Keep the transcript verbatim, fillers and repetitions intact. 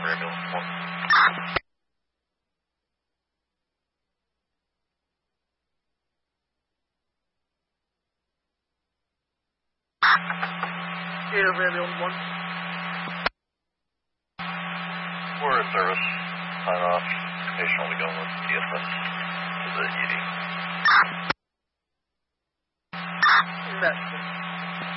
for ambulance one. eight over ambulance one. We're in service. Sign off. Patient will be going with T S S to the E D. Investment.